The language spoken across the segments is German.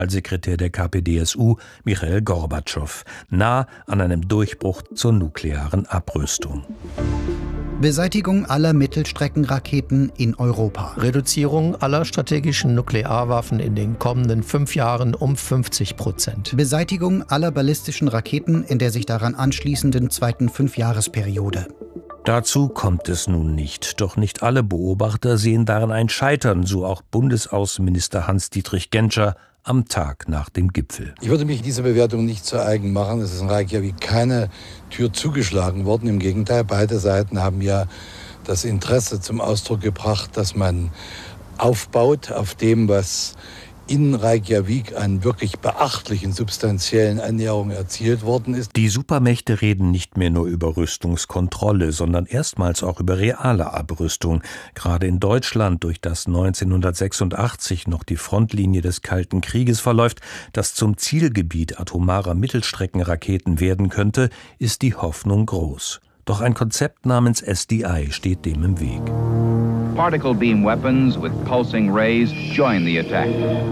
Sekretär der KPdSU Michail Gorbatschow, nah an einem Durchbruch zur nuklearen Abrüstung. Beseitigung aller Mittelstreckenraketen in Europa. Reduzierung aller strategischen Nuklearwaffen in den kommenden 5 Jahren um 50%. Beseitigung aller ballistischen Raketen in der sich daran anschließenden zweiten 5-Jahresperiode. Dazu kommt es nun nicht. Doch nicht alle Beobachter sehen darin ein Scheitern, so auch Bundesaußenminister Hans-Dietrich Genscher am Tag nach dem Gipfel. Ich würde mich dieser Bewertung nicht zu eigen machen. Es ist in Reykjavik keine Tür zugeschlagen worden. Im Gegenteil, beide Seiten haben ja das Interesse zum Ausdruck gebracht, dass man aufbaut auf dem, was in Reykjavik an wirklich beachtlichen substanziellen Annäherungen erzielt worden ist. Die Supermächte reden nicht mehr nur über Rüstungskontrolle, sondern erstmals auch über reale Abrüstung. Gerade in Deutschland, durch das 1986 noch die Frontlinie des Kalten Krieges verläuft, das zum Zielgebiet atomarer Mittelstreckenraketen werden könnte, ist die Hoffnung groß. Doch ein Konzept namens SDI steht dem im Weg. Particle beam weapons with pulsing rays join the attack.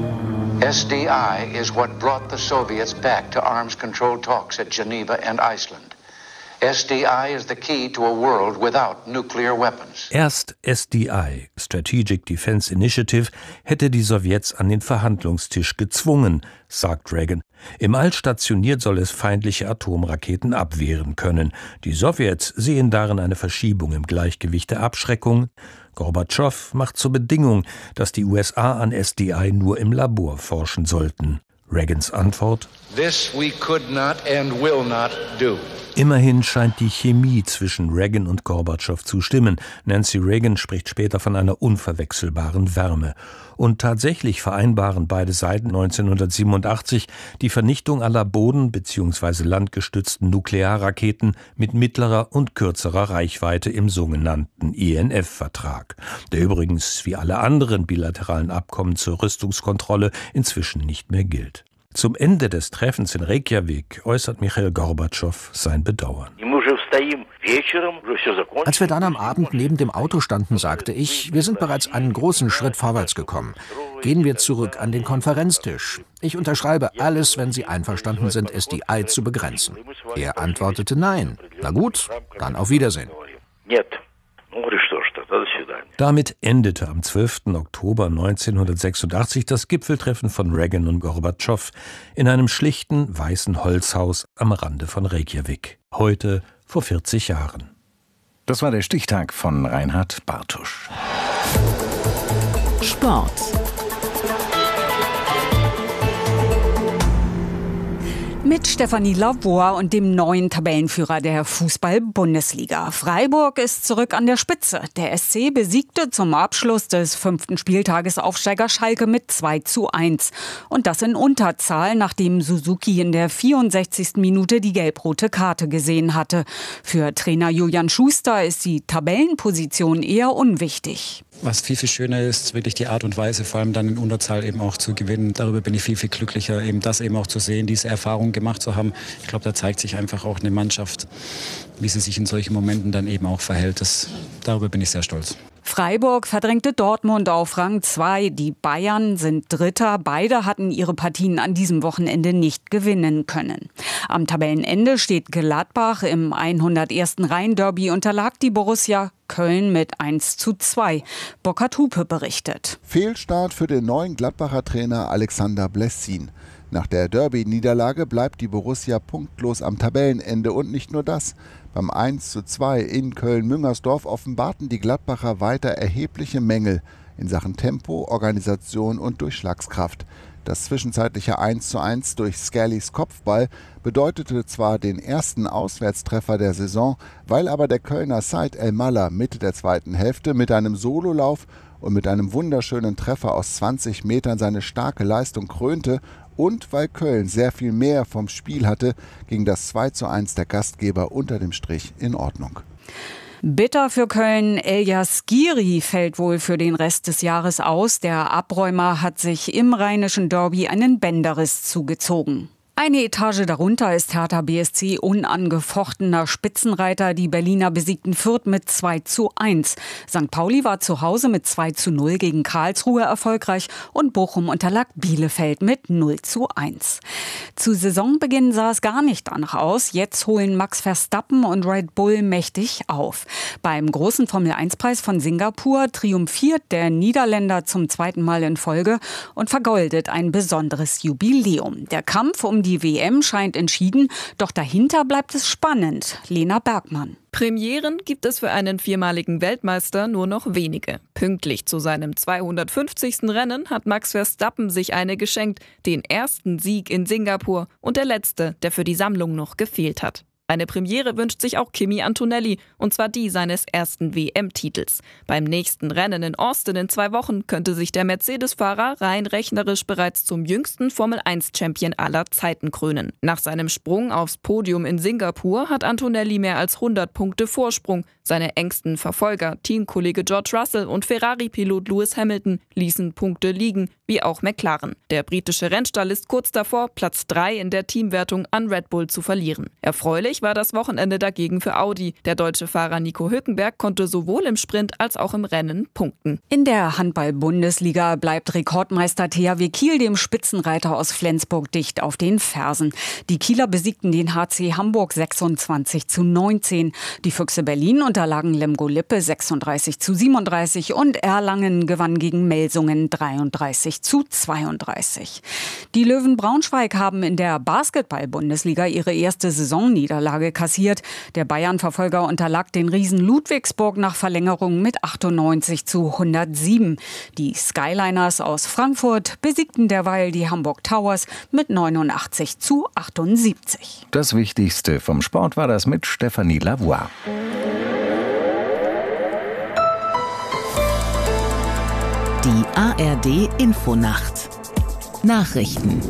SDI is what brought the Soviets back to arms control talks at Geneva and Iceland. SDI is the key to a world without nuclear weapons. Erst SDI, Strategic Defense Initiative, hätte die Sowjets an den Verhandlungstisch gezwungen, sagt Reagan. Im All stationiert soll es feindliche Atomraketen abwehren können. Die Sowjets sehen darin eine Verschiebung im Gleichgewicht der Abschreckung. Gorbatschow macht zur Bedingung, dass die USA an SDI nur im Labor forschen sollten. Reagans Antwort: This we could not and will not do. Immerhin scheint die Chemie zwischen Reagan und Gorbatschow zu stimmen. Nancy Reagan spricht später von einer unverwechselbaren Wärme. Und tatsächlich vereinbaren beide Seiten 1987 die Vernichtung aller boden- bzw. landgestützten Nuklearraketen mit mittlerer und kürzerer Reichweite im sogenannten INF-Vertrag, der übrigens wie alle anderen bilateralen Abkommen zur Rüstungskontrolle inzwischen nicht mehr gilt. Zum Ende des Treffens in Reykjavik äußert Michail Gorbatschow sein Bedauern. Als wir dann am Abend neben dem Auto standen, sagte ich, wir sind bereits einen großen Schritt vorwärts gekommen. Gehen wir zurück an den Konferenztisch. Ich unterschreibe alles, wenn Sie einverstanden sind, SDI zu begrenzen. Er antwortete nein. Na gut, dann auf Wiedersehen. Damit endete am 12. Oktober 1986 das Gipfeltreffen von Reagan und Gorbatschow in einem schlichten, weißen Holzhaus am Rande von Reykjavik. Heute vor 40 Jahren. Das war der Stichtag von Reinhard Bartusch. Sport. Mit Stefanie Lavor und dem neuen Tabellenführer der Fußball-Bundesliga. Freiburg ist zurück an der Spitze. Der SC besiegte zum Abschluss des 5. Spieltages Aufsteiger Schalke mit 2:1. Und das in Unterzahl, nachdem Suzuki in der 64. Minute die gelb-rote Karte gesehen hatte. Für Trainer Julian Schuster ist die Tabellenposition eher unwichtig. Was viel, viel schöner ist, wirklich die Art und Weise, vor allem dann in Unterzahl eben auch zu gewinnen. Darüber bin ich viel, viel glücklicher, eben das eben auch zu sehen, diese Erfahrung gemacht zu haben. Ich glaube, da zeigt sich einfach auch eine Mannschaft, wie sie sich in solchen Momenten dann eben auch verhält. Darüber bin ich sehr stolz. Freiburg verdrängte Dortmund auf Rang 2. Die Bayern sind Dritter. Beide hatten ihre Partien an diesem Wochenende nicht gewinnen können. Am Tabellenende steht Gladbach. Im 101. Rhein-Derby unterlag die Borussia Köln mit 1:2. Burkhard Hupe berichtet. Fehlstart für den neuen Gladbacher Trainer Alexander Blessin. Nach der Derby-Niederlage bleibt die Borussia punktlos am Tabellenende und nicht nur das. Beim 1:2 in Köln-Müngersdorf offenbarten die Gladbacher weiter erhebliche Mängel in Sachen Tempo, Organisation und Durchschlagskraft. Das zwischenzeitliche 1:1 durch Scallys Kopfball bedeutete zwar den ersten Auswärtstreffer der Saison, weil aber der Kölner Said El-Mallah Mitte der zweiten Hälfte mit einem Sololauf und mit einem wunderschönen Treffer aus 20 Metern seine starke Leistung krönte und weil Köln sehr viel mehr vom Spiel hatte, ging das 2:1 der Gastgeber unter dem Strich in Ordnung. Bitter für Köln, Elias Giri fällt wohl für den Rest des Jahres aus. Der Abräumer hat sich im rheinischen Derby einen Bänderriss zugezogen. Eine Etage darunter ist Hertha BSC unangefochtener Spitzenreiter. Die Berliner besiegten Fürth mit 2:1. St. Pauli war zu Hause mit 2:0 gegen Karlsruhe erfolgreich und Bochum unterlag Bielefeld mit 0:1. Zu Saisonbeginn sah es gar nicht danach aus. Jetzt holen Max Verstappen und Red Bull mächtig auf. Beim großen Formel-1-Preis von Singapur triumphiert der Niederländer zum zweiten Mal in Folge und vergoldet ein besonderes Jubiläum. Der Kampf um die WM scheint entschieden, doch dahinter bleibt es spannend. Lena Bergmann. Premieren gibt es für einen viermaligen Weltmeister nur noch wenige. Pünktlich zu seinem 250. Rennen hat Max Verstappen sich eine geschenkt, den ersten Sieg in Singapur und der letzte, der für die Sammlung noch gefehlt hat. Eine Premiere wünscht sich auch Kimi Antonelli, und zwar die seines ersten WM-Titels. Beim nächsten Rennen in Austin in 2 Wochen könnte sich der Mercedes-Fahrer rein rechnerisch bereits zum jüngsten Formel-1-Champion aller Zeiten krönen. Nach seinem Sprung aufs Podium in Singapur hat Antonelli mehr als 100 Punkte Vorsprung. Seine engsten Verfolger, Teamkollege George Russell und Ferrari-Pilot Lewis Hamilton, ließen Punkte liegen, wie auch McLaren. Der britische Rennstall ist kurz davor, Platz 3 in der Teamwertung an Red Bull zu verlieren. Erfreulich war das Wochenende dagegen für Audi. Der deutsche Fahrer Nico Hülkenberg konnte sowohl im Sprint als auch im Rennen punkten. In der Handball-Bundesliga bleibt Rekordmeister THW Kiel dem Spitzenreiter aus Flensburg dicht auf den Fersen. Die Kieler besiegten den HC Hamburg 26:19. Die Füchse Berlin unterlagen Lemgo Lippe 36:37 und Erlangen gewann gegen Melsungen 33:32. Die Löwen Braunschweig haben in der Basketball-Bundesliga ihre erste Saisonniederlage kassiert. Der Bayern-Verfolger unterlag den Riesen Ludwigsburg nach Verlängerung mit 98:107. Die Skyliners aus Frankfurt besiegten derweil die Hamburg Towers mit 89:78. Das Wichtigste vom Sport war das mit Stefanie Lavoie. Die ARD Infonacht. Nachrichten.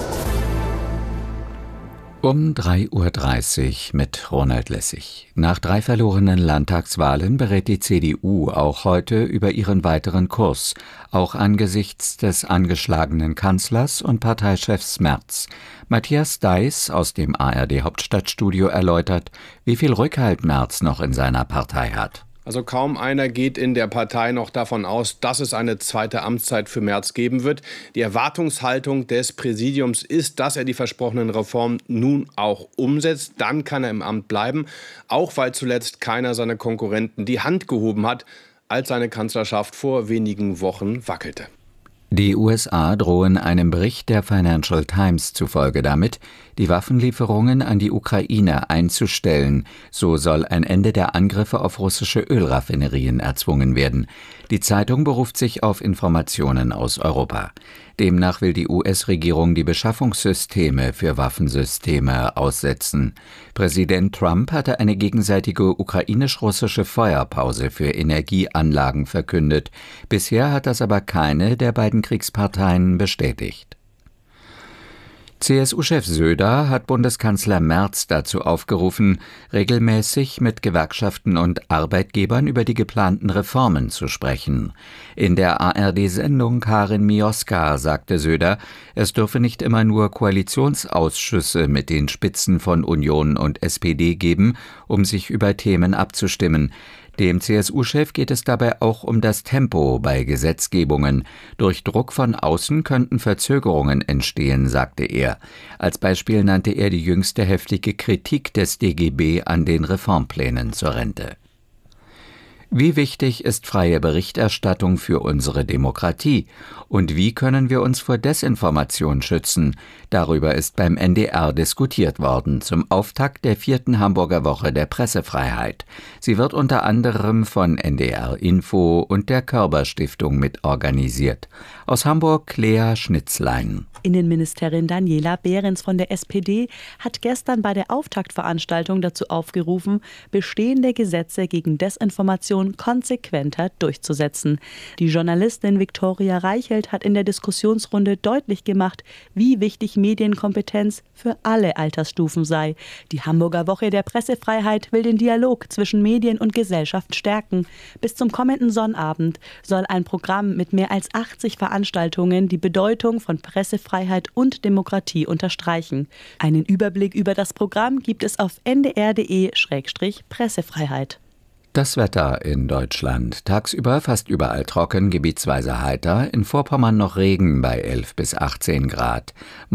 Um 3:30 Uhr mit Ronald Lessig. Nach 3 verlorenen Landtagswahlen berät die CDU auch heute über ihren weiteren Kurs, auch angesichts des angeschlagenen Kanzlers und Parteichefs Merz. Matthias Deiß aus dem ARD-Hauptstadtstudio erläutert, wie viel Rückhalt Merz noch in seiner Partei hat. Also kaum einer geht in der Partei noch davon aus, dass es eine zweite Amtszeit für Merz geben wird. Die Erwartungshaltung des Präsidiums ist, dass er die versprochenen Reformen nun auch umsetzt. Dann kann er im Amt bleiben, auch weil zuletzt keiner seiner Konkurrenten die Hand gehoben hat, als seine Kanzlerschaft vor wenigen Wochen wackelte. Die USA drohen einem Bericht der Financial Times zufolge damit, die Waffenlieferungen an die Ukraine einzustellen. So soll ein Ende der Angriffe auf russische Ölraffinerien erzwungen werden. Die Zeitung beruft sich auf Informationen aus Europa. Demnach will die US-Regierung die Beschaffungssysteme für Waffensysteme aussetzen. Präsident Trump hatte eine gegenseitige ukrainisch-russische Feuerpause für Energieanlagen verkündet. Bisher hat das aber keine der beiden Kriegsparteien bestätigt. CSU-Chef Söder hat Bundeskanzler Merz dazu aufgerufen, regelmäßig mit Gewerkschaften und Arbeitgebern über die geplanten Reformen zu sprechen. In der ARD-Sendung Karin Mioska sagte Söder, es dürfe nicht immer nur Koalitionsausschüsse mit den Spitzen von Union und SPD geben, um sich über Themen abzustimmen. Dem CSU-Chef geht es dabei auch um das Tempo bei Gesetzgebungen. Durch Druck von außen könnten Verzögerungen entstehen, sagte er. Als Beispiel nannte er die jüngste heftige Kritik des DGB an den Reformplänen zur Rente. Wie wichtig ist freie Berichterstattung für unsere Demokratie? Und wie können wir uns vor Desinformation schützen? Darüber ist beim NDR diskutiert worden, zum Auftakt der 4. Hamburger Woche der Pressefreiheit. Sie wird unter anderem von NDR Info und der Körber-Stiftung mitorganisiert. Aus Hamburg Lea Schnitzlein. Innenministerin Daniela Behrens von der SPD hat gestern bei der Auftaktveranstaltung dazu aufgerufen, bestehende Gesetze gegen Desinformation konsequenter durchzusetzen. Die Journalistin Viktoria Reichelt hat in der Diskussionsrunde deutlich gemacht, wie wichtig Medienkompetenz für alle Altersstufen sei. Die Hamburger Woche der Pressefreiheit will den Dialog zwischen Medien und Gesellschaft stärken. Bis zum kommenden Sonnabend soll ein Programm mit mehr als 80 Veranstaltungen Veranstaltungen die Bedeutung von Pressefreiheit und Demokratie unterstreichen. Einen Überblick über das Programm gibt es auf ndr.de/Pressefreiheit. Das Wetter in Deutschland. Tagsüber fast überall trocken, gebietsweise heiter, in Vorpommern noch Regen bei 11 bis 18 Grad.